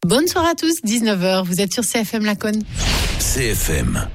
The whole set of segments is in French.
Bonne soirée à tous, 19h, vous êtes sur CFM Laconne. CFM,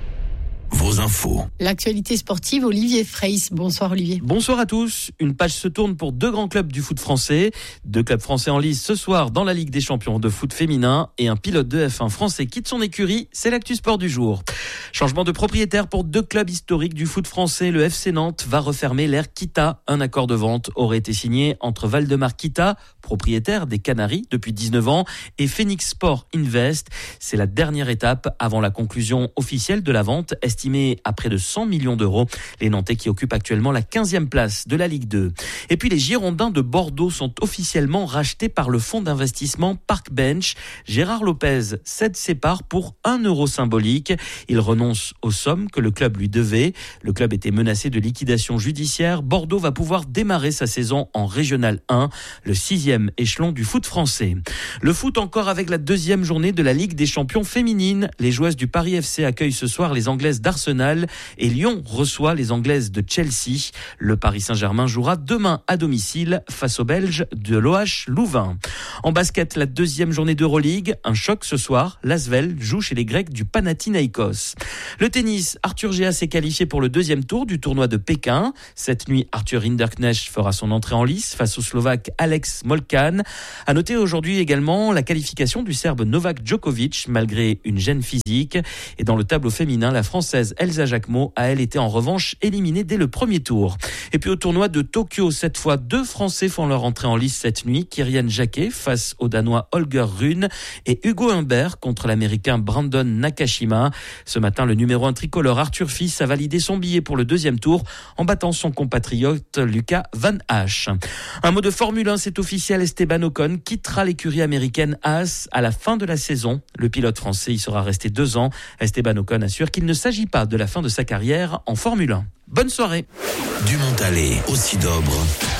vos infos. L'actualité sportive, Olivier Freyss. Bonsoir Olivier. Bonsoir à tous. Une page se tourne pour deux grands clubs du foot français. Deux clubs français en lice ce soir dans la Ligue des champions de foot féminin. Et un pilote de F1 français quitte son écurie. C'est l'actu sport du jour. Changement de propriétaire pour deux clubs historiques du foot français. Le FC Nantes va refermer l'ère Kita. Un accord de vente aurait été signé entre Valdemar Kita, propriétaire des Canaries depuis 19 ans, et Phoenix Sport Invest. C'est la dernière étape avant la conclusion officielle de la vente, estimée à près de 100 millions d'euros. Les Nantais qui occupent actuellement la 15e place de la Ligue 2. Et puis les Girondins de Bordeaux sont officiellement rachetés par le fonds d'investissement Parkbench. Gérard Lopez cède ses parts pour 1 euro symbolique. Il renonce aux sommes que le club lui devait. Le club était menacé de liquidation judiciaire. Bordeaux va pouvoir démarrer sa saison en Régional 1, le 6e échelon du foot français. Le foot encore avec la deuxième journée de la Ligue des champions féminines. Les joueuses du Paris FC accueillent ce soir les Anglaises d'Arsenal et Lyon reçoit les Anglaises de Chelsea. Le Paris Saint-Germain jouera demain à domicile face aux Belges de l'OH Louvain. En basket, la deuxième journée d'Euroleague. Un choc ce soir. L'Asvel joue chez les Grecs du Panathinaïkos. Le tennis, Arthur Géas s'est qualifié pour le deuxième tour du tournoi de Pékin. Cette nuit, Arthur Hinderknecht fera son entrée en lice face au Slovaque Alex Molkan. À noter aujourd'hui également la qualification du Serbe Novak Djokovic malgré une gêne physique. Et dans le tableau féminin, la Française Elsa Jacquemot a elle été en revanche éliminée dès le premier tour. Et puis au tournoi de Tokyo, cette fois deux Français font leur entrée en lice cette nuit. Kyrian Jacquet face au Danois Holger Rune et Hugo Humbert contre l'Américain Brandon Nakashima. Ce matin, le numéro 1 tricolore Arthur Fils a validé son billet pour le deuxième tour en battant son compatriote Lucas Van Hache. Un mot de Formule 1, c'est officiel, Esteban Ocon quittera l'écurie américaine Haas à la fin de la saison. Le pilote français y sera resté 2 ans. Esteban Ocon assure qu'il ne s'agit pas de la fin de sa carrière en Formule 1. Bonne soirée. Du Montalet au Sidobre.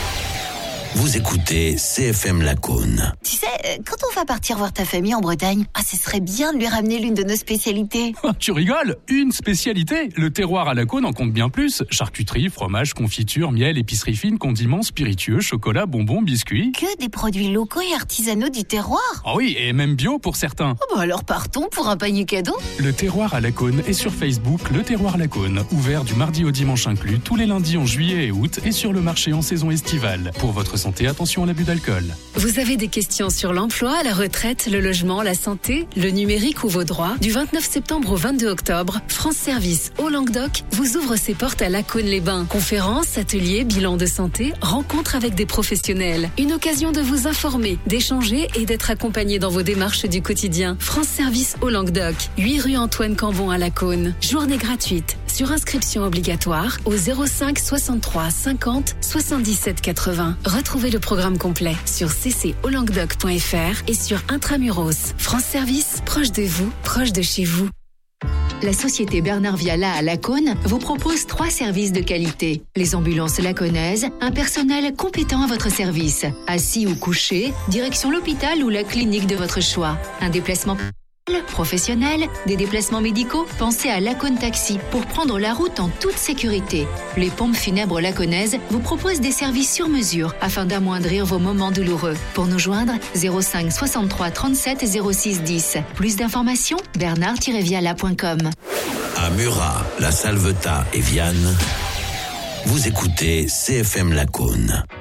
Vous écoutez CFM Laconne. Tu sais, quand on va partir voir ta famille en Bretagne, ce serait bien de lui ramener l'une de nos spécialités. Tu rigoles ? Une spécialité ? Le terroir à Laconne en compte bien plus. Charcuterie, fromage, confiture, miel, épicerie fine, condiments, spiritueux, chocolat, bonbons, biscuits. Que des produits locaux et artisanaux du terroir. Ah oui, et même bio pour certains. Alors partons pour un panier cadeau. Le terroir à Laconne est sur Facebook, le terroir Laconne, ouvert du mardi au dimanche inclus, tous les lundis en juillet et août et sur le marché en saison estivale. Pour votre santé, attention à l'abus d'alcool. Vous avez des questions sur l'emploi, la retraite, le logement, la santé, le numérique ou vos droits ? Du 29 septembre au 22 octobre, France Service au Languedoc vous ouvre ses portes à Laconne-les-Bains. Conférences, ateliers, bilans de santé, rencontres avec des professionnels. Une occasion de vous informer, d'échanger et d'être accompagné dans vos démarches du quotidien. France Service au Languedoc, 8 rue Antoine Cambon à Laconne. Journée gratuite. Sur inscription obligatoire au 05 63 50 77 80. Retrouvez le programme complet sur ccolanguedoc.fr et sur Intramuros. France Service, proche de vous, proche de chez vous. La société Bernard Viala à Laconne vous propose 3 services de qualité. Les ambulances laconnaises, un personnel compétent à votre service. Assis ou couché, direction l'hôpital ou la clinique de votre choix. Un déplacement professionnel, des déplacements médicaux, pensez à Laconne Taxi pour prendre la route en toute sécurité. Les pompes funèbres laconnaises vous proposent des services sur mesure afin d'amoindrir vos moments douloureux. Pour nous joindre, 05 63 37 06 10. Plus d'informations, bernard-viala.com. À Murat, La Salvetat et Vianne, vous écoutez CFM Laconne.